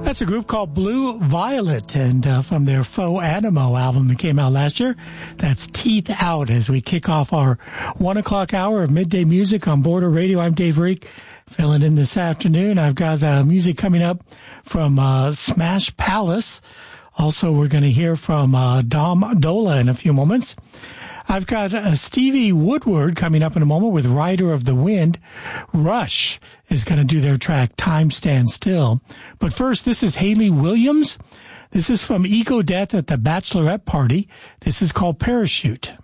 That's a group called Blue Violet, and from their Faux Animo album that came out last year, that's Teeth Out, as we kick off our 1 o'clock hour of midday music on Border Radio. I'm Dave Reek, filling in this afternoon. I've got music coming up from Smash Palace. Also, we're going to hear from Dom Dola in a few moments. I've got Stevie Woodward coming up in a moment with Rider of the Wind. Rush is going to do their track Time Stands Still. But first, this is Hayley Williams. This is from Ego Death at the Bachelorette Party. This is called Parachute.